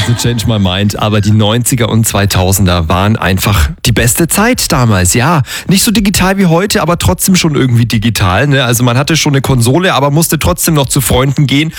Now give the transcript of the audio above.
Also change my mind, aber die 90er und 2000er waren einfach die beste Zeit damals, ja. Nicht so digital wie heute, aber trotzdem schon irgendwie digital, ne? Also man hatte schon eine Konsole, aber musste trotzdem noch zu Freunden gehen